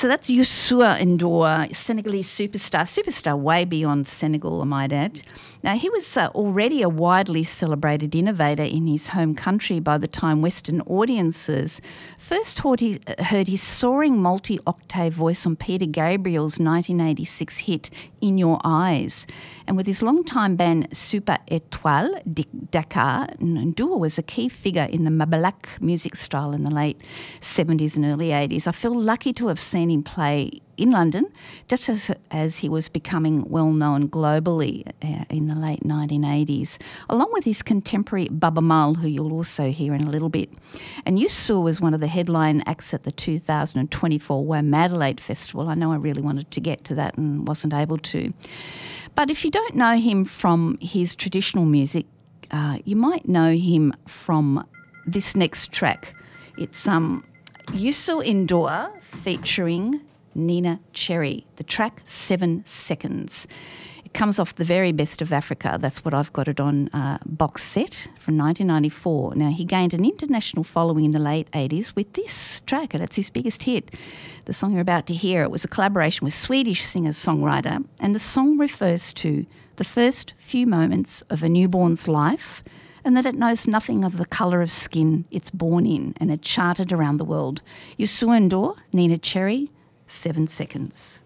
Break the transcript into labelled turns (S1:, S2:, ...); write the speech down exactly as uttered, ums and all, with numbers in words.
S1: So that's Youssou N'Dour, Senegalese superstar, superstar way beyond Senegal, I might add. Now, he was uh, already a widely celebrated innovator in his home country by the time Western audiences first heard his, heard his soaring multi-octave voice on Peter Gabriel's nineteen eighty-six hit In Your Eyes. And with his longtime band Super Étoile de Dakar, N'Dour was a key figure in the Mbalax music style in the late seventies and early eighties. I feel lucky to have seen him play in London, just as, as he was becoming well-known globally uh, in the late nineteen eighties, along with his contemporary Baaba Maal, who you'll also hear in a little bit. And Youssou was one of the headline acts at the two thousand twenty-four Womadelaide Festival. I know I really wanted to get to that and wasn't able to. But if you don't know him from his traditional music, uh, you might know him from this next track. It's um, Youssou N'Dour featuring Neneh Cherry, the track Seven Seconds. It comes off the very best of Africa. That's what I've got it on uh, box set from nineteen ninety-four. Now, he gained an international following in the late eighties with this track, and it's his biggest hit. The song you're about to hear, it was a collaboration with Swedish singer-songwriter, and the song refers to the first few moments of a newborn's life and that it knows nothing of the colour of skin it's born in, and it charted around the world. Youssou N'Dour, Neneh Cherry, Seven Seconds.